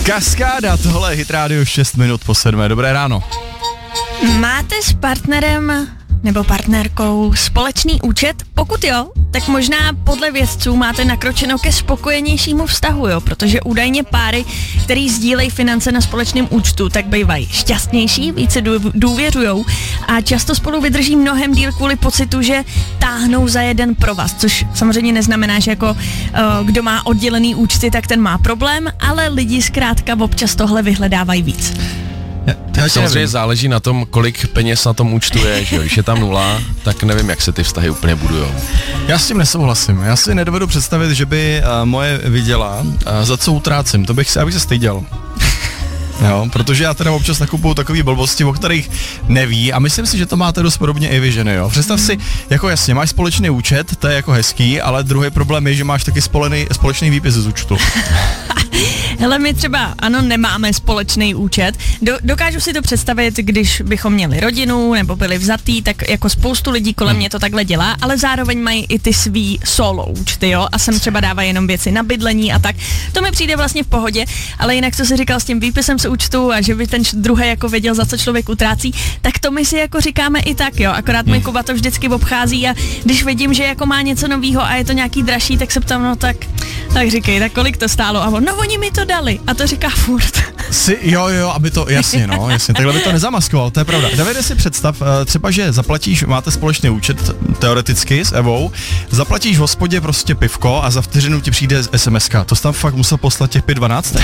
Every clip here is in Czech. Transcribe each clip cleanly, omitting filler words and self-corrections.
Kaskáda, tohle je Hit Radio 6 minut po 7. Dobré ráno. Máte s partnerem nebo partnerkou společný účet? Pokud jo, tak možná podle vědců máte nakročeno ke spokojenějšímu vztahu, jo, protože údajně páry, který sdílejí finance na společném účtu, tak bývají šťastnější, více důvěřujou a často spolu vydrží mnohem díl kvůli pocitu, že táhnou za jeden provaz, což samozřejmě neznamená, že jako kdo má oddělený účty, tak ten má problém, ale lidi zkrátka občas tohle vyhledávají víc. Samozřejmě záleží na tom, kolik peněz na tom účtu je, že jo? Když je tam 0, tak nevím, jak se ty vztahy úplně budujou. Já s tím nesouhlasím. Já si nedovedu představit, že by moje viděla, za co utrácím. To bych se styděl. Jo, protože já teda občas nakupuju takový blbosti, o kterých neví a myslím si, že to máte dost podobně i vy ženy, jo. Představ si, jako jasně, máš společný účet, to je jako hezký, ale druhý problém je, že máš taky společný výpis z účtu. Hele, my třeba, ano, nemáme společný účet. Dokážu si to představit, když bychom měli rodinu nebo byli vzatý, tak jako spoustu lidí kolem mě to takhle dělá, ale zároveň mají i ty svý solo účty, jo, a sem třeba dávají jenom věci na bydlení a tak. To mi přijde vlastně v pohodě, ale jinak, co jsi říkal s tím výpisem z účtu a že by ten druhý jako věděl, za co člověk utrácí, tak to my si jako říkáme i tak, jo, akorát můj Kuba to vždycky obchází a když vidím, že jako má něco novýho a je to nějaký dražší, tak se ptám, no tak říkej, tak kolik to stálo a on, no oni mi to dali a to říká furt. Jo, aby to, jasně, takhle by to nezamaskoval, to je pravda. Davide, si představ, třeba, že zaplatíš, máte společný účet, teoreticky s Evou, zaplatíš v hospodě prostě pivko a za vteřinu ti přijde SMS-ka, to jsi tam fakt musel poslat těch 5.12?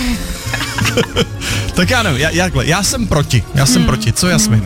Tak já nevím, já jsem proti, co Jasmin?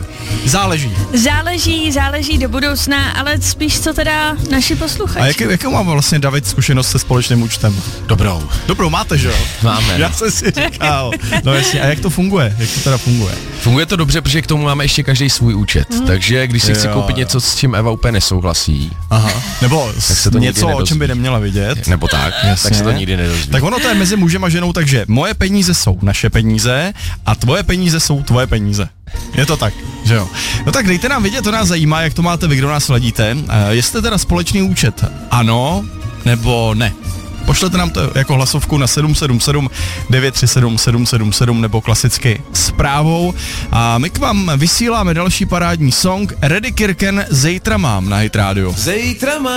Záleží do budoucna, ale spíš co teda naši posluchači. A jakou má vlastně David zkušenost se společným účtem? Dobrou máte, že jo? Máme. Já jsem si říkal. No jasně, a jak to funguje? Jak to teda funguje? Funguje to dobře, protože k tomu máme ještě každý svůj účet, takže když si chci koupit něco, s čím Eva úplně nesouhlasí, nebo něco, o čem by neměla vidět, nebo tak, tak se to nikdy nedozví. Tak ono to je mezi mužem a ženou, takže moje peníze jsou naše peníze a tvoje peníze jsou tvoje peníze. Je to tak, že jo? No tak dejte nám vědět, to nás zajímá, jak to máte vy, kdo nás sledíte. Jestli teda společný účet ano, nebo ne. Pošlete nám to jako hlasovku na 777 937 777 nebo klasicky zprávou. A my k vám vysíláme další parádní song Ready Kirken Zítra mám na Hit Radio. Zítra mám.